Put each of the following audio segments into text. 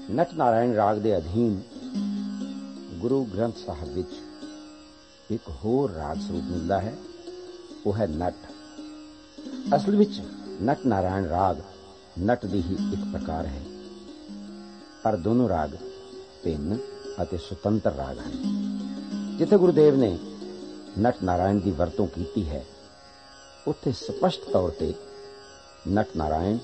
नट नारायण राग के अधीन गुरु ग्रंथ साहब विच एक होर राग स्वरूप मिलता है, वह है नट। असल विच नट नारायण राग नट दी ही एक प्रकार है, पर दोनों राग भिन्न अते सुतंत्र राग हैं। जिथे गुरुदेव ने नट नारायण की वरतों की है, उत्थे स्पष्ट तौर पर नट नारायण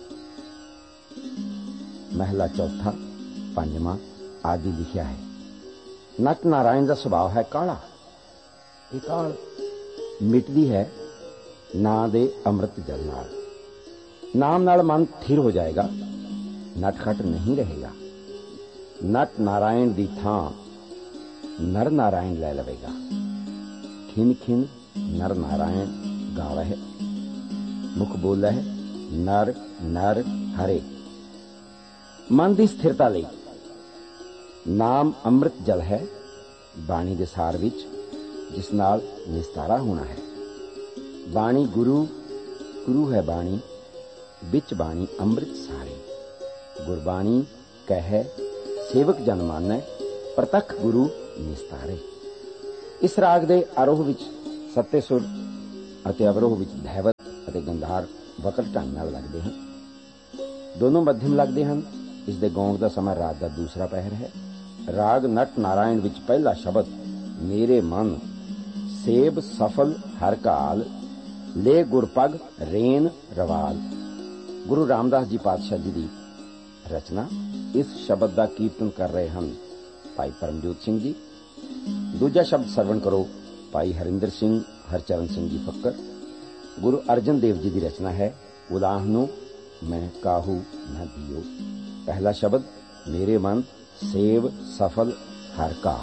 महला चौथा, पंजवां आदि लिखिया है। नट नारायण का स्वभाव है काला। ये काल मिटदी है ना दे अमृत जल नाल। नाम नाल मन थिर हो जाएगा, नटखट नहीं रहेगा। नट नारायण दी थां नर नारायण ले लवेगा। खिन खिन नर नारायण गावह, मुख बोल है नर नर हरे। मन की स्थिरता लई नाम अमृत जल है, बाणी दे सार विच, जिस नाल निस्तारा होना है। बाणी गुरु, गुरु है बाणी, बिच बाणी अमृत सारे। गुरबाणी कह सेवक जन मानै, प्रतख गुरु निस्तारे। इस राग दे आरोह विच सत्ते सुर अते अवरोह विच धैवत अते गंधार वकर ढंग नाल लगदे हन। दोनों मध्यम लगदे हन। इस दे गौण का समय रात का दूसरा पहर है। राग नट नारायण विच पहला शब्द मेरे मन सेब सफल हर काल, ले गुरपग रेन रवाल। गुरु रामदास जी पातशाह जी की रचना। इस शब्द का कीर्तन कर रहे हैं भाई परमजोत सिंह जी। दूजा शब्द सरवण करो भाई हरिंदर सिंह हरचरण सिंह जी फक्कर। गुरु अर्जन देव जी की रचना है। उलाहनो मैं काहू न दियो। पहला शब्द मेरे मन सेव सफल हर का।